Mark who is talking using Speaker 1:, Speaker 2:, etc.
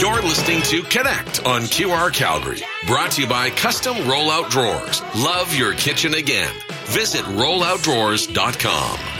Speaker 1: You're listening to Connect on QR Calgary. Brought to you by Custom Rollout Drawers. Love your kitchen again. Visit rolloutdrawers.com.